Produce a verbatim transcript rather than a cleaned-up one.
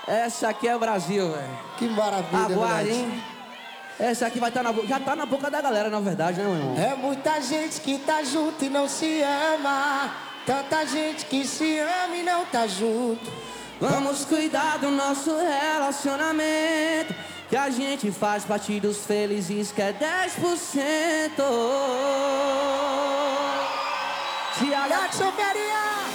Essa aqui é o Brasil, velho. Que maravilha, aguarde, hein? Essa aqui vai estar tá na boca. Já tá na boca da galera, na verdade, né, meu irmão? É muita gente que tá junto e não se ama. Tanta gente que se ama e não tá junto. Vamos cuidar do nosso relacionamento, que a gente faz parte dos felizes, que é dez por cento. Se a... Jackson Faria!